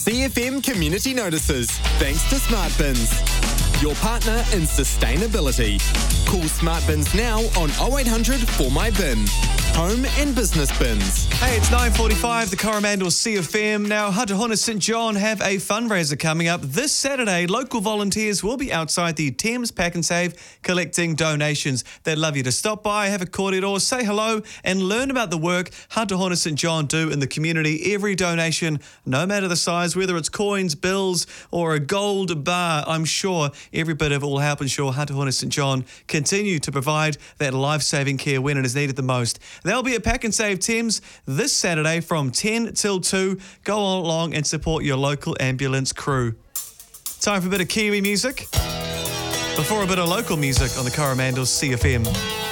CFM Community Notices, thanks to Smart Bins, your partner in sustainability. Call Smart Bins now on 0800 For My Bin. Home and business bins. Hey, it's 9:45, the Coromandel CFM. Now, Hatahona St John have a fundraiser coming up this Saturday. Local volunteers will be outside the Thames Pack and Save collecting donations. They'd love you to stop by, have a kōrero, say hello, and learn about the work Hatahona St John do in the community. Every donation, no matter the size, whether it's coins, bills, or a gold bar, I'm sure every bit of it will help ensure Hatahona St John continue to provide that life-saving care when it is needed the most. There'll be a Pack and Save Thames this Saturday from 10 till 2. Go along and support your local ambulance crew. Time for a bit of Kiwi music before a bit of local music on the Coromandel CFM.